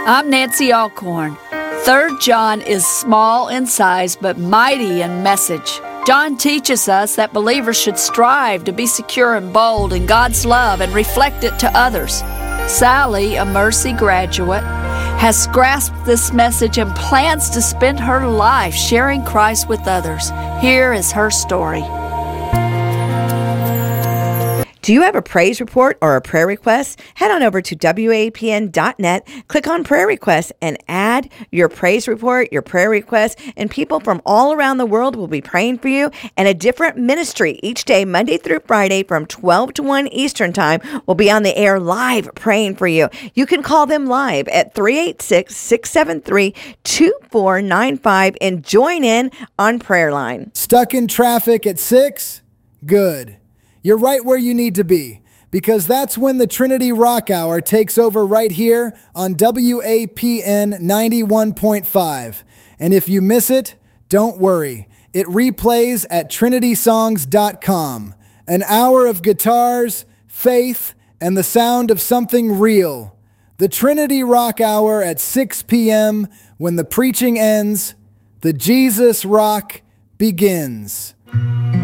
I'm Nancy Alcorn. 3 John is small in size but mighty in message. John teaches us that believers should strive to be secure and bold in God's love and reflect it to others. Sally, a Mercy graduate, has grasped this message and plans to spend her life sharing Christ with others. Here is her story. Do you have a praise report or a prayer request? Head on over to WAPN.net, click on prayer requests, and add your praise report, your prayer request, and people from all around the world will be praying for you. And a different ministry each day, Monday through Friday from 12 to 1 Eastern Time, will be on the air live praying for you. You can call them live at 386-673-2495 and join in on Prayer Line. Stuck in traffic at 6? Good. You're right where you need to be, because that's when the Trinity Rock Hour takes over right here on WAPN 91.5. And if you miss it, don't worry. It replays at trinitysongs.com. An hour of guitars, faith, and the sound of something real. The Trinity Rock Hour at 6 p.m. When the preaching ends, the Jesus Rock begins.